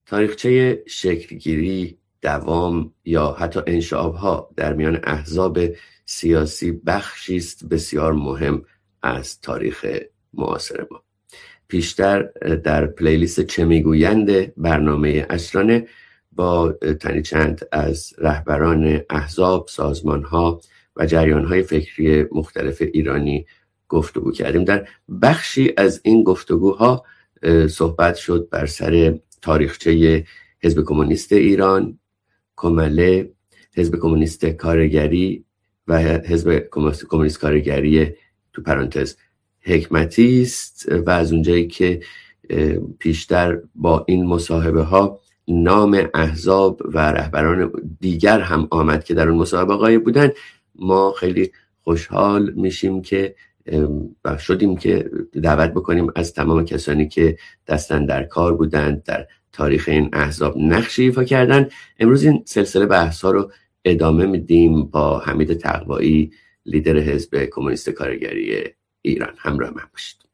تاریخچه شکلگیری، دوام یا حتی انشعاب‌ها در میان احزاب سیاسی بخشی است بسیار مهم از تاریخ معاصر ما. پیشتر در پلیلیست چه میگویند برنامه عصرانه با تنی چند از رهبران احزاب، سازمان‌ها و جریان‌های فکری مختلف ایرانی گفتگو کردیم. در بخشی از این گفتگوها صحبت شد بر سر تاریخچه حزب کمونیست ایران، کمله، حزب کمونیست کارگری و حزب کمونیست کارگری تو پرانتز حکمتی است و از اونجایی که پیشتر با این مصاحبه ها نام احزاب و رهبران دیگر هم آمد که در اون مصاحبه غایب بودن، ما خیلی خوشحال میشیم که و شدیم که دعوت بکنیم از تمام کسانی که دستن در کار بودند در تاریخ این احزاب نقشی ایفا کردن. امروز این سلسله بحث ها رو ادامه میدیم با حمید تقوایی، لیدر حزب کمونیست کارگری ایران. همراه من باشید.